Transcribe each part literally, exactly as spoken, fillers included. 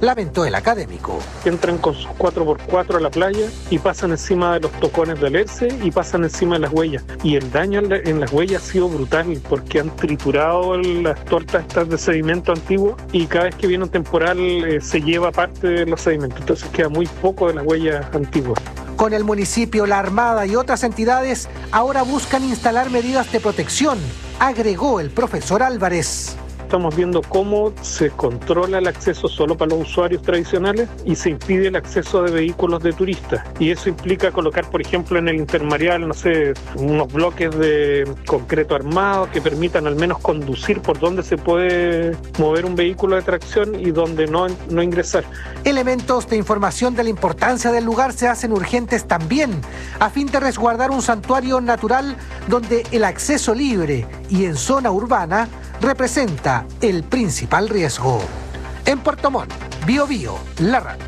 lamentó el académico. Entran con sus cuatro por cuatro a la playa y pasan encima de los tocones del ERCE y pasan encima de las huellas. Y el daño en, la, en las huellas ha sido brutal porque han triturado las tortas estas de sedimento antiguo y cada vez que viene un temporal eh, se lleva parte de los sedimentos. Entonces queda muy poco de las huellas antiguas. Con el municipio, la Armada y otras entidades ahora buscan instalar medidas de protección, agregó el profesor Álvarez. Estamos viendo cómo se controla el acceso solo para los usuarios tradicionales y se impide el acceso de vehículos de turistas. Y eso implica colocar, por ejemplo, en el intermareal, no sé, unos bloques de concreto armado que permitan al menos conducir por donde se puede mover un vehículo de tracción y donde no, no ingresar. Elementos de información de la importancia del lugar se hacen urgentes también, a fin de resguardar un santuario natural donde el acceso libre y en zona urbana representa el principal riesgo. En Puerto Montt, Bio Bio, la radio.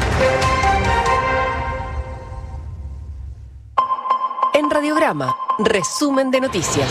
En Radiograma, resumen de noticias.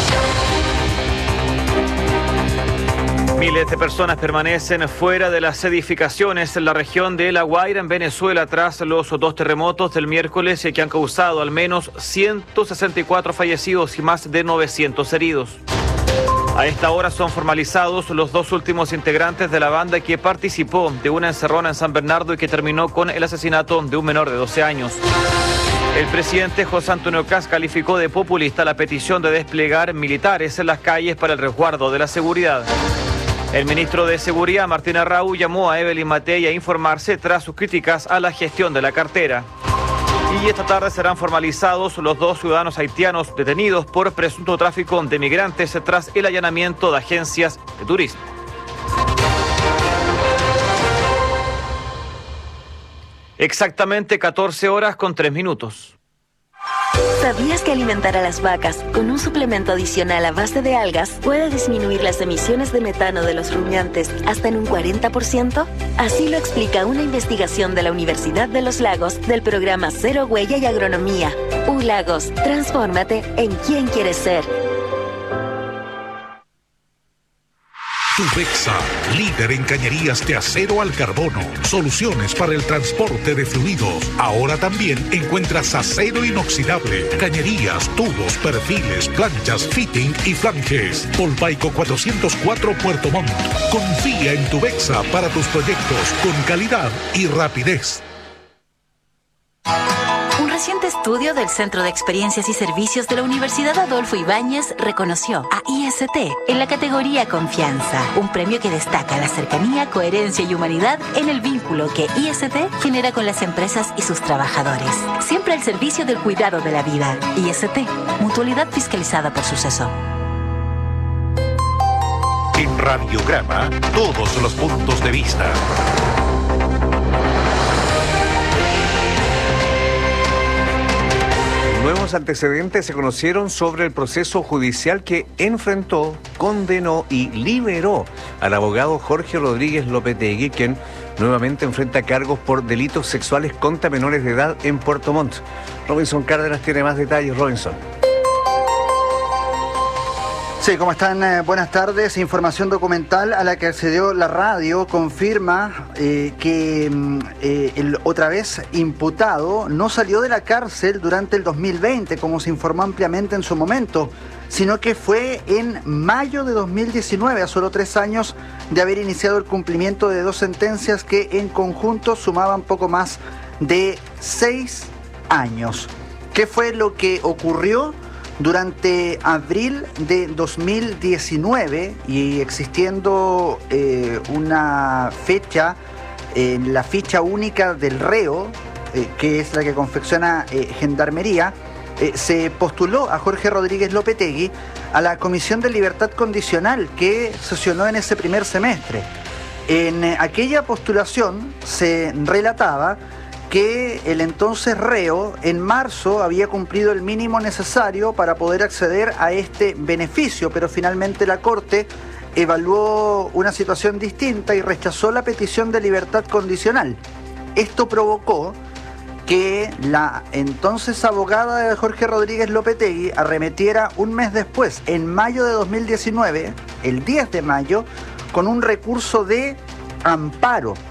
Miles de personas permanecen fuera de las edificaciones en la región de La Guaira, en Venezuela, tras los dos terremotos del miércoles que han causado al menos ciento sesenta y cuatro fallecidos y más de novecientos heridos. A esta hora son formalizados los dos últimos integrantes de la banda que participó de una encerrona en San Bernardo y que terminó con el asesinato de un menor de doce años. El presidente José Antonio Kast calificó de populista la petición de desplegar militares en las calles para el resguardo de la seguridad. El ministro de Seguridad, Martín Arrau, llamó a Evelyn Matei a informarse tras sus críticas a la gestión de la cartera. Y esta tarde serán formalizados los dos ciudadanos haitianos detenidos por presunto tráfico de migrantes tras el allanamiento de agencias de turismo. Exactamente catorce horas con tres minutos. ¿Sabías que alimentar a las vacas con un suplemento adicional a base de algas puede disminuir las emisiones de metano de los rumiantes hasta en un cuarenta por ciento? Así lo explica una investigación de la Universidad de los Lagos del programa Cero Huella y Agronomía. U-Lagos, transfórmate en quien quieres ser. Tubexa, líder en cañerías de acero al carbono. Soluciones para el transporte de fluidos. Ahora también encuentras acero inoxidable, cañerías, tubos, perfiles, planchas, fitting y flanges. Polpaico cuatrocientos cuatro Puerto Montt. Confía en Tubexa para tus proyectos con calidad y rapidez. Un reciente estudio del Centro de Experiencias y Servicios de la Universidad Adolfo Ibáñez reconoció a I S T en la categoría Confianza, un premio que destaca la cercanía, coherencia y humanidad en el vínculo que I S T genera con las empresas y sus trabajadores. Siempre al servicio del cuidado de la vida. I S T, mutualidad fiscalizada por Suceso. En Radiograma, todos los puntos de vista. Nuevos antecedentes se conocieron sobre el proceso judicial que enfrentó, condenó y liberó al abogado Jorge Rodríguez Lopetegui, quien nuevamente enfrenta cargos por delitos sexuales contra menores de edad en Puerto Montt. Robinson Cárdenas tiene más detalles. Robinson. Sí, ¿cómo están? Eh, buenas tardes. Información documental a la que accedió la radio confirma eh, que eh, el otra vez imputado no salió de la cárcel durante el dos mil veinte, como se informó ampliamente en su momento, sino que fue en mayo de dos mil diecinueve, a solo tres años de haber iniciado el cumplimiento de dos sentencias que en conjunto sumaban poco más de seis años. ¿Qué fue lo que ocurrió? Durante abril de dos mil diecinueve y existiendo eh, una fecha, eh, la ficha única del reo, eh, que es la que confecciona eh, Gendarmería, eh, se postuló a Jorge Rodríguez Lopetegui a la Comisión de Libertad Condicional que sesionó en ese primer semestre. En eh, aquella postulación se relataba que el entonces reo en marzo había cumplido el mínimo necesario para poder acceder a este beneficio, pero finalmente la Corte evaluó una situación distinta y rechazó la petición de libertad condicional. Esto provocó que la entonces abogada de Jorge Rodríguez Lopetegui arremetiera un mes después, en mayo de dos mil diecinueve, el diez de mayo, con un recurso de amparo